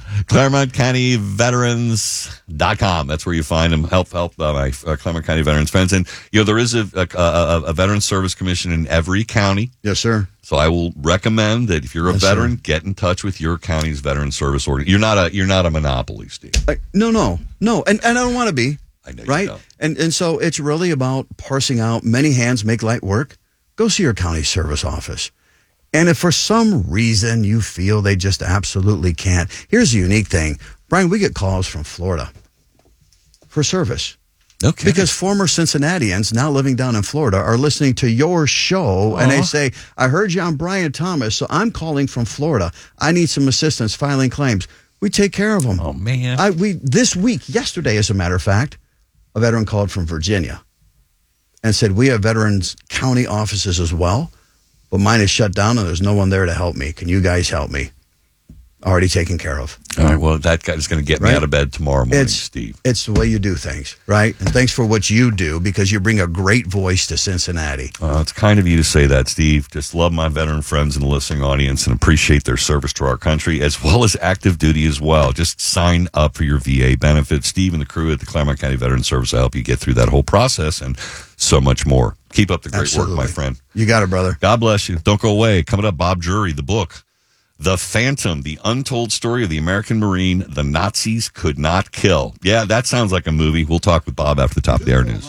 ClaremontCountyVeterans.com. That's where you find them. Help my Claremont County veterans friends. And, there is a Veteran Service Commission in every county. Yes, sir. So I will recommend that if you're a veteran, get in touch with your county's veteran service order. You're not a monopoly, Steve. No. And I don't want to be. I know right? You don't. And so it's really about parsing out many hands make light work. Go see your county service office. And if for some reason you feel they just absolutely can't, here's the unique thing. Brian, we get calls from Florida for service. Okay. Because former Cincinnatians now living down in Florida are listening to your show, and they say, I heard you on Brian Thomas, so I'm calling from Florida. I need some assistance filing claims. We take care of them. Oh, man. This week, yesterday, as a matter of fact, a veteran called from Virginia and said, we have veterans county offices as well, but mine is shut down and there's no one there to help me. Can you guys help me? Already taken care of. All right, well, that guy is going to get me out of bed tomorrow morning, Steve. It's the way you do things, right? And thanks for what you do because you bring a great voice to Cincinnati. It's kind of you to say that, Steve. Just love my veteran friends and the listening audience and appreciate their service to our country as well as active duty as well. Just sign up for your VA benefits. Steve and the crew at the Claremont County Veteran Service will help you get through that whole process and so much more. Keep up the great work, my friend. You got it, brother. God bless you. Don't go away. Coming up, Bob Drury, the book. The Phantom, the untold story of the American Marine the Nazis could not kill. Yeah, that sounds like a movie. We'll talk with Bob after the top of the hour news.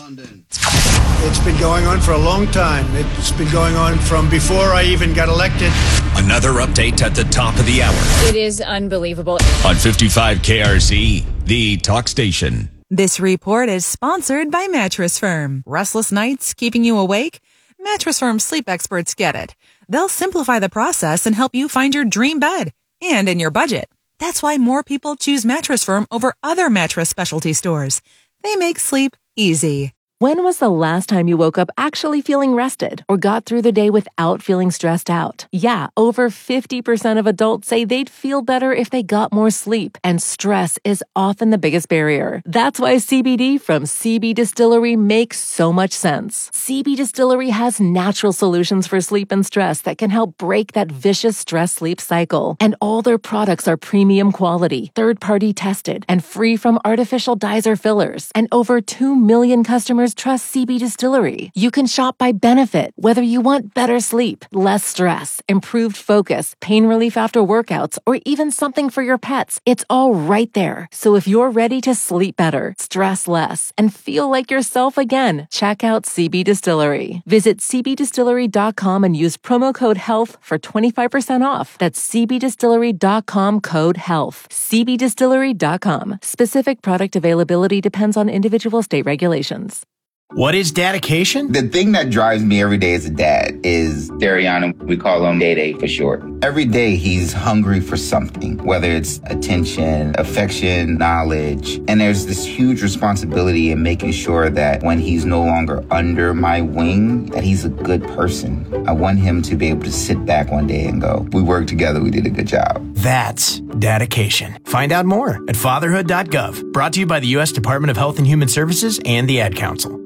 It's been going on for a long time. It's been going on from before I even got elected. Another update at the top of the hour. It is unbelievable. On 55 KRC, the talk station. This report is sponsored by Mattress Firm. Restless nights keeping you awake? Mattress Firm sleep experts get it. They'll simplify the process and help you find your dream bed and in your budget. That's why more people choose Mattress Firm over other mattress specialty stores. They make sleep easy. When was the last time you woke up actually feeling rested or got through the day without feeling stressed out? Yeah, over 50% of adults say they'd feel better if they got more sleep, and stress is often the biggest barrier. That's why CBD from CB Distillery makes so much sense. CB Distillery has natural solutions for sleep and stress that can help break that vicious stress-sleep cycle. And all their products are premium quality, third-party tested, and free from artificial dyes or fillers. And over 2 million customers trust CB Distillery. You can shop by benefit, whether you want better sleep, less stress, improved focus, pain relief after workouts, or even something for your pets. It's all right there. So if you're ready to sleep better, stress less, and feel like yourself again, check out CB Distillery. Visit cbdistillery.com and use promo code HEALTH for 25% off. That's cbdistillery.com code HEALTH. cbdistillery.com. Specific product availability depends on individual state regulations. What is dedication? The thing that drives me every day as a dad is Dariana. We call him Day for short. Every day he's hungry for something, whether it's attention, affection, knowledge. And there's this huge responsibility in making sure that when he's no longer under my wing, that he's a good person. I want him to be able to sit back one day and go, we worked together, we did a good job. That's dedication. Find out more at fatherhood.gov. Brought to you by the U.S. Department of Health and Human Services and the Ad Council.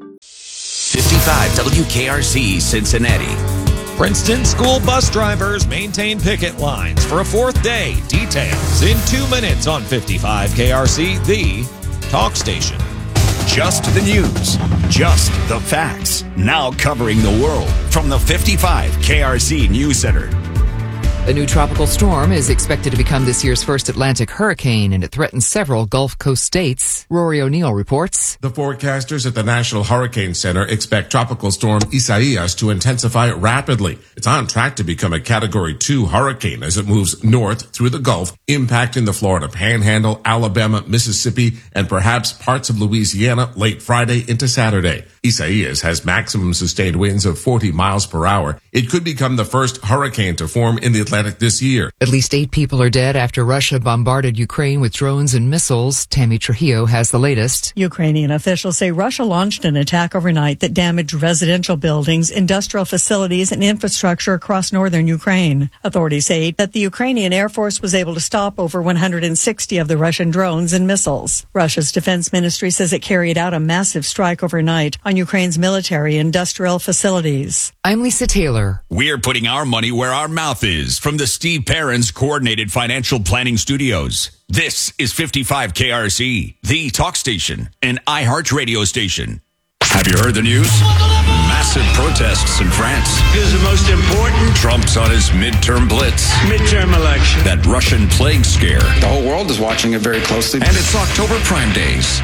55 WKRC Cincinnati. Princeton school bus drivers maintain picket lines for a fourth day. Details in 2 minutes on 55 KRC, the talk station. Just the news, just the facts. Now covering the world from the 55 KRC News Center. A new tropical storm is expected to become this year's first Atlantic hurricane, and it threatens several Gulf Coast states. Rory O'Neill reports. The forecasters at the National Hurricane Center expect Tropical Storm Isaias to intensify rapidly. It's on track to become a Category 2 hurricane as it moves north through the Gulf, impacting the Florida Panhandle, Alabama, Mississippi, and perhaps parts of Louisiana late Friday into Saturday. Isaias has maximum sustained winds of 40 miles per hour. It could become the first hurricane to form in the Atlantic this year. At least 8 people are dead after Russia bombarded Ukraine with drones and missiles. Tammy Trujillo has the latest. Ukrainian officials say Russia launched an attack overnight that damaged residential buildings, industrial facilities, and infrastructure across northern Ukraine. Authorities say that the Ukrainian Air Force was able to stop over 160 of the Russian drones and missiles. Russia's defense ministry says it carried out a massive strike overnight on Ukraine's military industrial facilities. I'm Lisa Taylor. We're putting our money where our mouth is from the Steve Perrins Coordinated Financial Planning Studios. This is 55 KRC, the talk station, an iHeart radio station. Have you heard the news? Massive protests in France. Is the most important. Trump's on his midterm blitz. Midterm election. That Russian plague scare. The whole world is watching it very closely. And it's October Prime Days.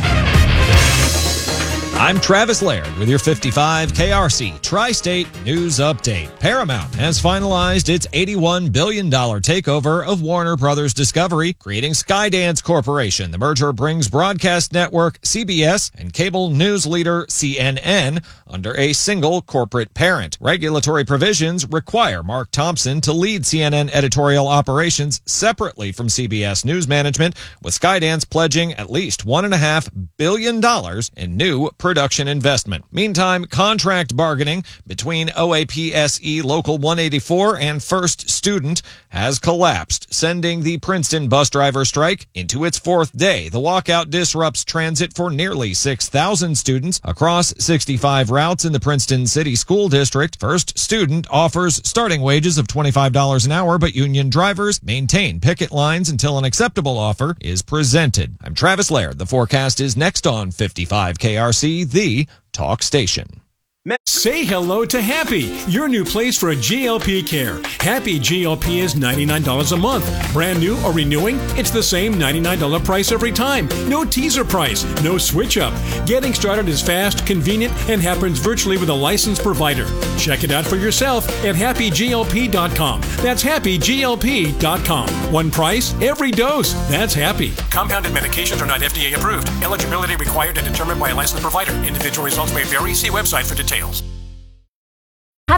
I'm Travis Laird with your 55 KRC Tri-State News Update. Paramount has finalized its $81 billion takeover of Warner Brothers Discovery, creating Skydance Corporation. The merger brings broadcast network CBS and cable news leader CNN under a single corporate parent. Regulatory provisions require Mark Thompson to lead CNN editorial operations separately from CBS News Management, with Skydance pledging at least $1.5 billion in new production investment. Meantime, contract bargaining between OAPSE Local 184 and First Student has collapsed, sending the Princeton bus driver strike into its fourth day. The walkout disrupts transit for nearly 6,000 students across 65 routes in the Princeton City School District. First Student offers starting wages of $25 an hour, but union drivers maintain picket lines until an acceptable offer is presented. I'm Travis Laird. The forecast is next on 55 KRC, the talk station. Say hello to Happy, your new place for GLP care. Happy GLP is $99 a month. Brand new or renewing, it's the same $99 price every time. No teaser price, no switch up. Getting started is fast, convenient, and happens virtually with a licensed provider. Check it out for yourself at happyglp.com. That's happyglp.com. One price, every dose. That's Happy. Compounded medications are not FDA approved. Eligibility required and determined by a licensed provider. Individual results may vary. See website for details.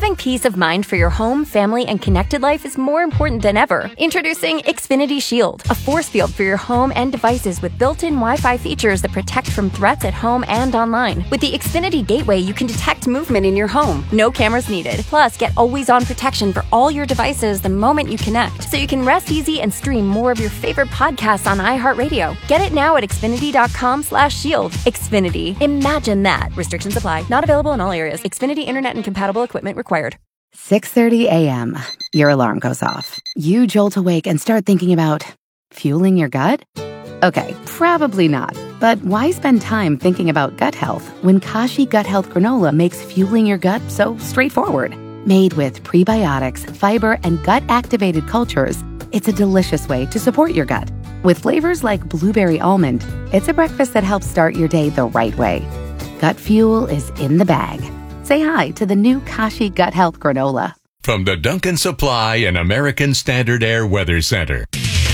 Having peace of mind for your home, family, and connected life is more important than ever. Introducing Xfinity Shield, a force field for your home and devices with built-in Wi-Fi features that protect from threats at home and online. With the Xfinity Gateway, you can detect movement in your home. No cameras needed. Plus, get always-on protection for all your devices the moment you connect, so you can rest easy and stream more of your favorite podcasts on iHeartRadio. Get it now at Xfinity.com/shield. Xfinity. Imagine that. Restrictions apply. Not available in all areas. Xfinity Internet and compatible equipment required. 6:30 a.m. Your alarm goes off. You jolt awake and start thinking about fueling your gut? Okay, probably not. But why spend time thinking about gut health when Kashi Gut Health Granola makes fueling your gut so straightforward? Made with prebiotics, fiber, and gut-activated cultures, it's a delicious way to support your gut. With flavors like blueberry almond, it's a breakfast that helps start your day the right way. Gut fuel is in the bag. Say hi to the new Kashi Gut Health Granola. From the Duncan Supply and American Standard Air Weather Center.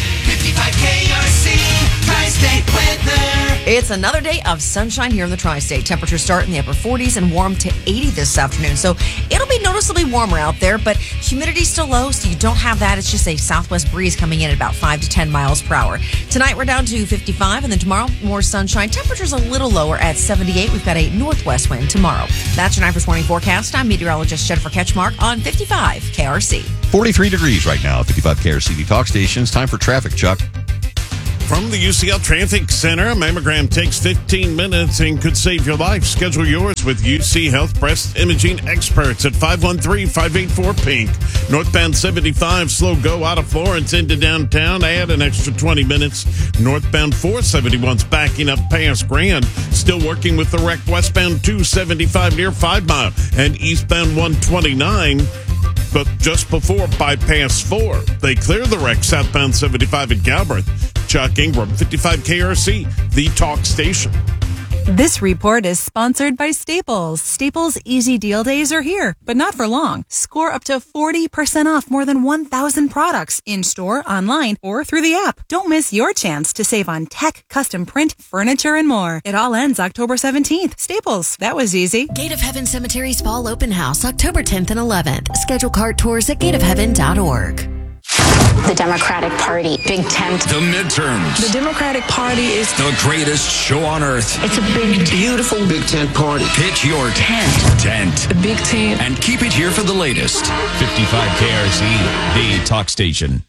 55 KRC Tri-State Weather. It's another day of sunshine here in the Tri-State. Temperatures start in the upper 40s and warm to 80 this afternoon. So it'll be noticeably warmer out there, but humidity's still low, so you don't have that. It's just a southwest breeze coming in at about 5 to 10 miles per hour. Tonight we're down to 55, and then tomorrow more sunshine. Temperatures a little lower at 78. We've got a northwest wind tomorrow. That's your 9 First Morning forecast. I'm meteorologist Jennifer Ketchmark on 55 KRC. 43 degrees right now at 55 KRC Talk Stations. Time for traffic, Chuck. From the UCL Traffic Center, a mammogram takes 15 minutes and could save your life. Schedule yours with UC Health Breast Imaging Experts at 513-584-PINK. Northbound 75, slow go out of Florence into downtown. Add an extra 20 minutes. Northbound 471's backing up past Grand. Still working with the wreck westbound 275 near 5 Mile. And eastbound 129, but just before bypass 4. They clear the wreck southbound 75 at Galbraith. Chuck Ingram, 55 KRC, the talk station. This report is sponsored by Staples. Staples Easy Deal Days are here, but not for long. Score up to 40% off more than 1,000 products in-store, online, or through the app. Don't miss your chance to save on tech, custom print, furniture, and more. It all ends October 17th. Staples, that was easy. Gate of Heaven Cemetery's Fall Open House, October 10th and 11th. Schedule cart tours at gateofheaven.org. The Democratic Party, big tent. The midterms. The Democratic Party is The greatest show on earth. It's a big, beautiful big tent party. Pitch your tent. The big tent. And keep it here for the latest. 55 KRC, the talk station.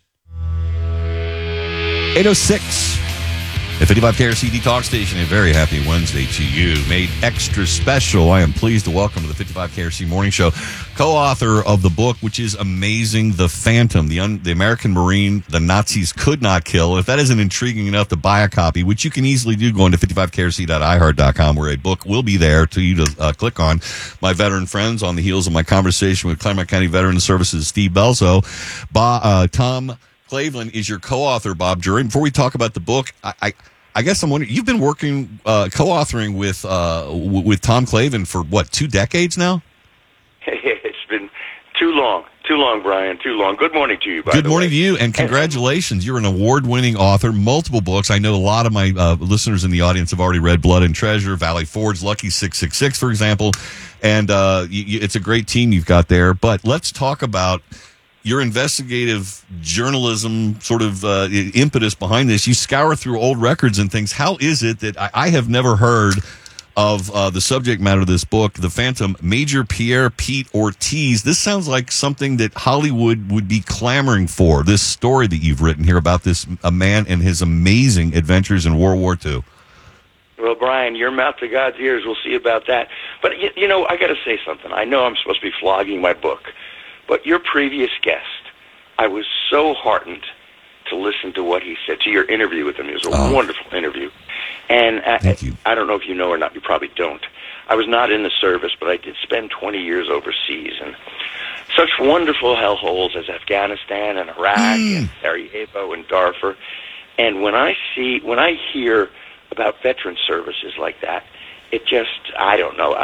806. At 55 KRC Talk Station, a very happy Wednesday to you. Made extra special, I am pleased to welcome to the 55 KRC Morning Show co-author of the book, which is amazing, The Phantom, the American Marine the Nazis could not kill. If that isn't intriguing enough to buy a copy, which you can easily do going to 55krc.iheart.com, where a book will be there to you to click on. My veteran friends, on the heels of my conversation with Claremont County Veteran Services Steve Belzo, Tom Cleveland is your co-author, Bob Jury. Before we talk about the book, I guess I'm wondering, you've been working, co-authoring with Tom Cleveland for, what, 2 decades now? It's been too long, Brian, too long. Good morning to you, by the way. Good morning to you, and congratulations. You're an award-winning author, multiple books. I know a lot of my listeners in the audience have already read Blood and Treasure, Valley Forge, Lucky 666, for example, and it's a great team you've got there. But let's talk about your investigative journalism sort of impetus behind this. You scour through old records and things. How is it that I have never heard of the subject matter of this book, The Phantom, Major Pierre Pete Ortiz? This sounds like something that Hollywood would be clamoring for, this story that you've written here about a man and his amazing adventures in World War II. Well, Brian, your mouth to God's ears. We'll see about that. But, you know, I got to say something. I know I'm supposed to be flogging my book, but your previous guest, I was so heartened to listen to what he said, to your interview with him. It was a wonderful interview. And I don't know if you know or not, you probably don't. I was not in the service, but I did spend 20 years overseas. And such wonderful hellholes as Afghanistan and Iraq and Sarajevo and Darfur. And when I hear about veteran services like that, it just, I don't know,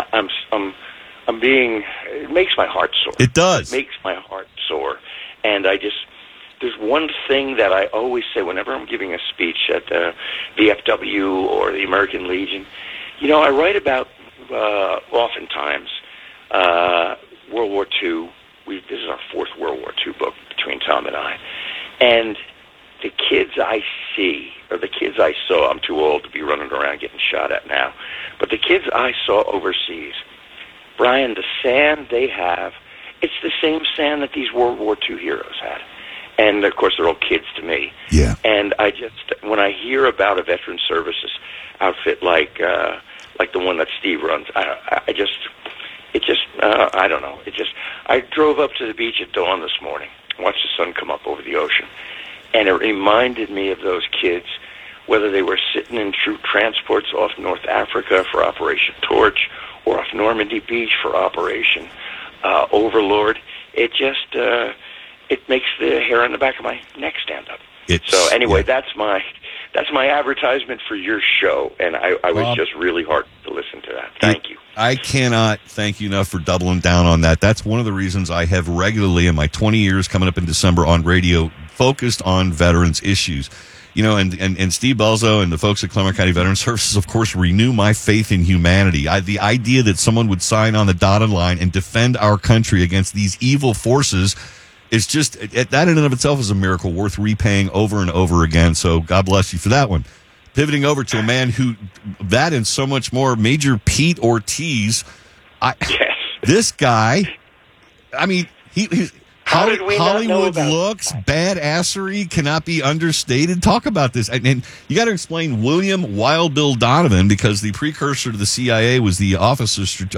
it makes my heart sore. It does. It makes my heart sore. And there's one thing that I always say whenever I'm giving a speech at the VFW or the American Legion. You know, I write about, oftentimes, World War II. This is our fourth World War II book between Tom and I. And the kids I see, or the kids I saw, I'm too old to be running around getting shot at now, but the kids I saw overseas, Brian, the sand they have, it's the same sand that these World War II heroes had. And, of course, they're all kids to me. Yeah. And when I hear about a veteran services outfit like the one that Steve runs, I don't know. I drove up to the beach at dawn this morning, watched the sun come up over the ocean, and it reminded me of those kids, whether they were sitting in troop transports off North Africa for Operation Torch or off Normandy Beach for Operation Overlord. It just it makes the hair on the back of my neck stand up. So anyway, that's my advertisement for your show, and I was just really heartened to listen to that. Thank you. I cannot thank you enough for doubling down on that. That's one of the reasons I have regularly, in my 20 years coming up in December on radio, focused on veterans issues. You know, and Steve Belzo and the folks at Clermont County Veteran Services, of course, renew my faith in humanity. The idea that someone would sign on the dotted line and defend our country against these evil forces is just, that in and of itself is a miracle worth repaying over and over again. So God bless you for that one. Pivoting over to a man who, that and so much more, Major Pete Ortiz. This guy, I mean, How did we not know Hollywood about looks, badassery cannot be understated. Talk about this. And you got to explain William Wild Bill Donovan, because the precursor to the CIA was the Office of